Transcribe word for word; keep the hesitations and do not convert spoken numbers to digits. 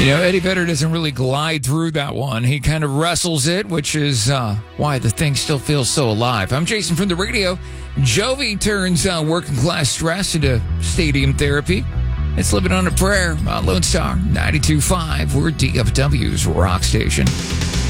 You know, Eddie Vedder doesn't really glide through that one. He kind of wrestles it, which is uh, why the thing still feels so alive. I'm Jason from the radio. Jovi turns uh, working class stress into stadium therapy. It's Living on a Prayer on Lone Star ninety-two point five. We're D F W's rock station.